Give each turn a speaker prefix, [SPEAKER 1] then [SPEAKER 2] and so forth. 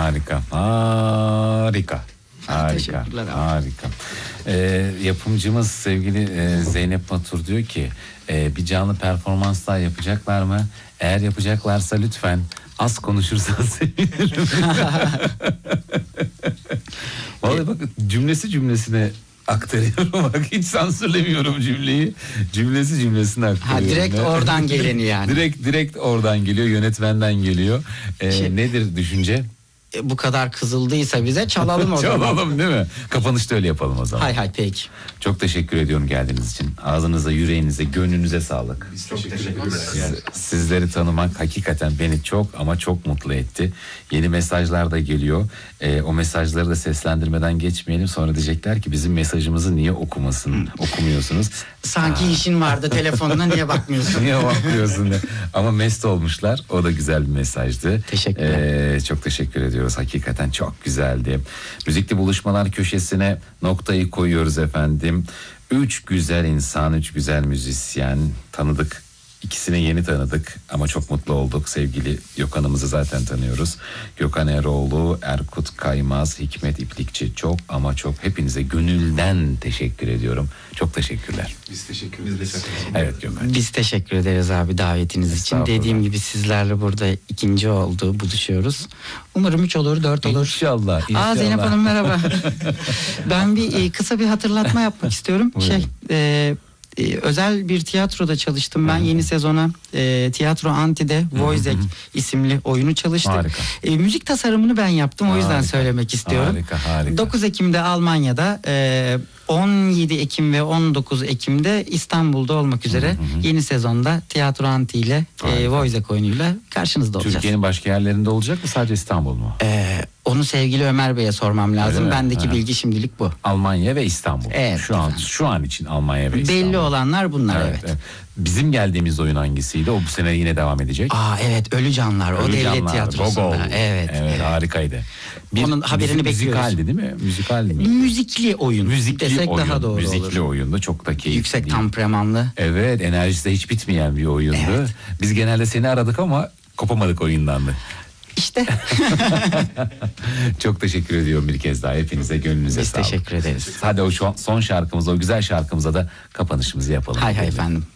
[SPEAKER 1] Harika. Harika. Harika.
[SPEAKER 2] Teşekkürler abi.
[SPEAKER 1] Harika. Yapımcımız sevgili Zeynep Batur diyor ki bir canlı performans daha yapacaklar mı? Eğer yapacaklarsa lütfen az konuşursan sevinirim. Vallahi bakın cümlesine aktarıyorum, bak hiç sansürlemiyorum cümleyi. Cümlesine aktarıyorum.
[SPEAKER 2] Ha, direkt oradan geleni yani.
[SPEAKER 1] Direkt oradan geliyor, yönetmenden geliyor. Nedir düşünce?
[SPEAKER 2] Bu kadar kızıldıysa bize çalalım o zaman.
[SPEAKER 1] Çalalım değil mi? Kapanışta öyle yapalım o zaman.
[SPEAKER 2] Hay peki.
[SPEAKER 1] Çok teşekkür ediyorum geldiğiniz için. Ağzınıza, yüreğinize, gönlünüze sağlık.
[SPEAKER 3] Biz çok teşekkür ederiz.
[SPEAKER 1] Sizleri tanımak hakikaten beni çok ama çok mutlu etti. Yeni mesajlar da geliyor. O mesajları da seslendirmeden geçmeyelim. Sonra diyecekler ki bizim mesajımızı niye okumuyorsunuz?
[SPEAKER 2] Sanki işin vardı telefonuna, niye bakmıyorsun?
[SPEAKER 1] Niye bakmıyorsun? Ama mest olmuşlar. O da güzel bir mesajdı.
[SPEAKER 2] Teşekkürler.
[SPEAKER 1] Çok teşekkür ediyoruz. Hakikaten çok güzeldi. Müzikli buluşmalar köşesine noktayı koyuyoruz efendim. 3 güzel insan, 3 güzel müzisyen tanıdık. İkisini yeni tanıdık ama çok mutlu olduk. Sevgili Gökhan'ımızı zaten tanıyoruz. Gökhan Eroğlu, Erkut Kaymaz, Hikmet İplikçi, çok ama çok hepinize gönülden teşekkür ediyorum. Çok teşekkürler.
[SPEAKER 3] Biz teşekkür ederiz.
[SPEAKER 1] Evet Gökhan.
[SPEAKER 2] Biz teşekkür ederiz abi davetiniz için.
[SPEAKER 1] Estağfurullah.
[SPEAKER 2] Dediğim gibi sizlerle burada ikinci oldu, buluşuyoruz. Umarım 3 olur, 4 olur.
[SPEAKER 1] İnşallah.
[SPEAKER 2] Aa, Zeynep Hanım merhaba. Ben kısa bir hatırlatma yapmak istiyorum.
[SPEAKER 1] Buyurun.
[SPEAKER 2] Özel bir tiyatroda çalıştım ben. Yeni sezona Tiyatro Anti'de Voizek isimli oyunu çalıştık.
[SPEAKER 1] Harika.
[SPEAKER 2] Müzik tasarımını ben yaptım, o yüzden
[SPEAKER 1] Harika.
[SPEAKER 2] söylemek istiyorum.
[SPEAKER 1] Harika.
[SPEAKER 2] 9 Ekim'de Almanya'da, 17 Ekim ve 19 Ekim'de İstanbul'da olmak üzere yeni sezonda Tiyatro Anti ile Voizek oyunuyla karşınızda olacağız.
[SPEAKER 1] Türkiye'nin başka yerlerinde olacak mı, sadece İstanbul mu?
[SPEAKER 2] Onu sevgili Ömer Bey'e sormam lazım.
[SPEAKER 1] mi?
[SPEAKER 2] Bendeki bilgi şimdilik bu.
[SPEAKER 1] Almanya ve İstanbul.
[SPEAKER 2] Evet,
[SPEAKER 1] Şu an için Almanya ve İstanbul.
[SPEAKER 2] Belli olanlar bunlar, evet.
[SPEAKER 1] Bizim geldiğimiz oyun hangisiydi? O bu sene yine devam edecek.
[SPEAKER 2] Evet, Ölü Canlar. O
[SPEAKER 1] Ölü
[SPEAKER 2] devlet
[SPEAKER 1] Canlar,
[SPEAKER 2] tiyatrosunda.
[SPEAKER 1] Gogol.
[SPEAKER 2] Evet.
[SPEAKER 1] Harikaydı.
[SPEAKER 2] Onun haberini bekliyoruz.
[SPEAKER 1] Müzikaldi değil mi? Müzikaldi mi?
[SPEAKER 2] Müzikli oyun desek
[SPEAKER 1] oyun.
[SPEAKER 2] daha doğru
[SPEAKER 1] Müzikli
[SPEAKER 2] olur.
[SPEAKER 1] oyundu. Çok da keyifli.
[SPEAKER 2] Yüksek temperamanlı.
[SPEAKER 1] Evet, enerjisi de hiç bitmeyen bir oyundu.
[SPEAKER 2] Evet.
[SPEAKER 1] Biz genelde seni aradık ama kopamadık oyundan da.
[SPEAKER 2] İşte.
[SPEAKER 1] Çok teşekkür ediyorum bir kez daha. Hepinize gönlünüze
[SPEAKER 2] Biz
[SPEAKER 1] sağlık.
[SPEAKER 2] teşekkür ederiz.
[SPEAKER 1] Hadi o son şarkımıza, o güzel şarkımıza da kapanışımızı yapalım.
[SPEAKER 2] Hay efendim.